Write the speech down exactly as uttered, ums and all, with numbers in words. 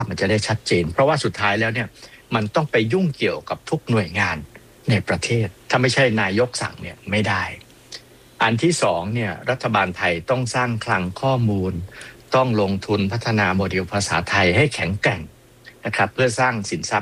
มันจะได้ชัดเจนเพราะว่าสุดท้ายแล้วเนี่ยมันต้องไปยุ่งเกี่ยวกับทุกหน่วยงานในประเทศถ้าไม่ใช่นายกสั่งเนี่ยไม่ได้อันที่สองเนี่ยรัฐบาลไทยต้องสร้างคลังข้อมูลต้องลงทุนพัฒนาโมเดลภาษาไทยให้แข็งแกร่งนะครับเพื่อสร้างสินทรัพย์